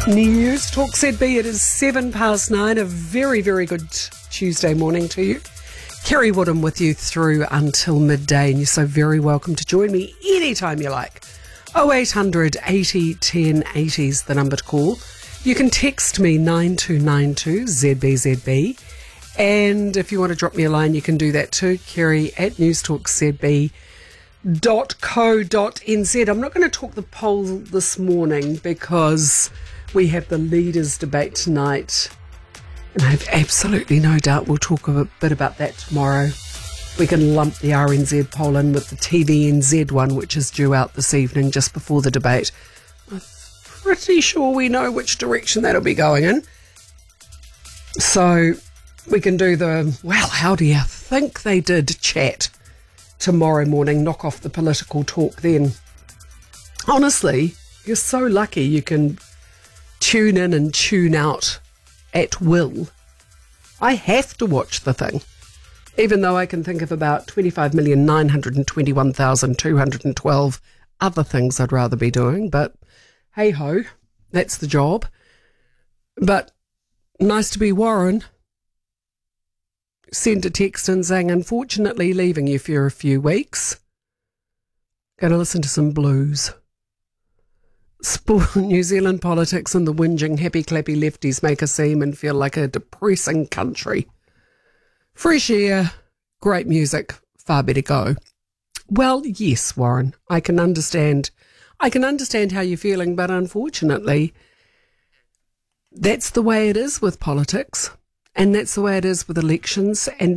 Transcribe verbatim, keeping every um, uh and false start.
News Talk Z B, it is seven past nine. A very, very good Tuesday morning to you. Kerry Woodham with you through until midday, and you're so very welcome to join me anytime you like. oh eight hundred eighty ten eighty is the number to call. You can text me nine two nine two Z B Z B, and if you want to drop me a line, you can do that too, Kerry at newstalkzb dot co dot n z. I'm not going to talk the poll this morning because we have the leaders debate tonight, and I have absolutely no doubt we'll talk a bit about that tomorrow. We can lump the R N Z poll in with the T V N Z one, which is due out this evening just before the debate. I'm pretty sure we know which direction that'll be going in. So we can do the, well, how do you think they did chat tomorrow morning? Knock off the political talk then. Honestly, you're so lucky you can tune in and tune out at will. I have to watch the thing, even though I can think of about twenty-five million nine hundred twenty-one thousand two hundred twelve other things I'd rather be doing, but hey ho, that's the job. But nice to be Warren. Sent a text in saying, unfortunately leaving you for a few weeks. Going to listen to some blues. Sport, New Zealand politics and the whinging, happy-clappy lefties make us seem and feel like a depressing country. Fresh air, great music, far better go. Well, yes, Warren, I can understand. I can understand how you're feeling, but unfortunately, that's the way it is with politics, and that's the way it is with elections, and